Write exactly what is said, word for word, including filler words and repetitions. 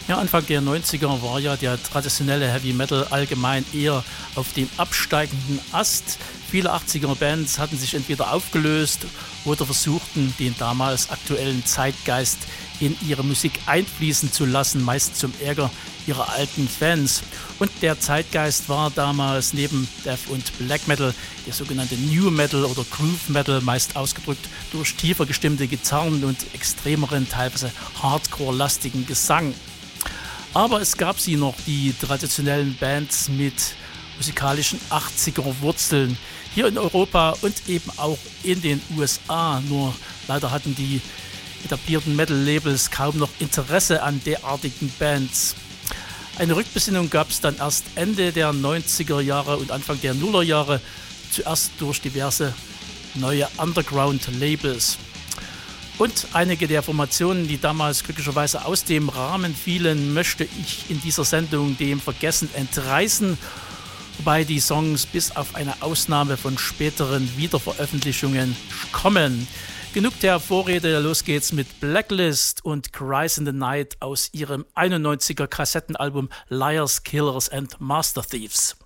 Ja, Anfang der neunziger war ja der traditionelle Heavy Metal allgemein eher auf dem absteigenden Ast. Viele achtziger Bands hatten sich entweder aufgelöst oder versuchten, den damals aktuellen Zeitgeist in ihre Musik einfließen zu lassen, meist zum Ärger ihrer alten Fans. Und der Zeitgeist war damals neben Death und Black Metal der sogenannte New Metal oder Groove Metal, meist ausgedrückt durch tiefer gestimmte Gitarren und extremeren, teilweise Hardcore-lastigen Gesang. Aber es gab sie noch, die traditionellen Bands mit musikalischen achtziger-Wurzeln, hier in Europa und eben auch in den U S A. Nur leider hatten die etablierten Metal-Labels kaum noch Interesse an derartigen Bands. Eine Rückbesinnung gab es dann erst Ende der neunziger Jahre und Anfang der Nullerjahre, zuerst durch diverse neue Underground-Labels. Und einige der Formationen, die damals glücklicherweise aus dem Rahmen fielen, möchte ich in dieser Sendung dem Vergessen entreißen, wobei die Songs bis auf eine Ausnahme von späteren Wiederveröffentlichungen kommen. Genug der Vorrede, los geht's mit Blacklist und Cries in the Night aus ihrem einundneunziger Kassettenalbum Liars, Killers and Master Thieves.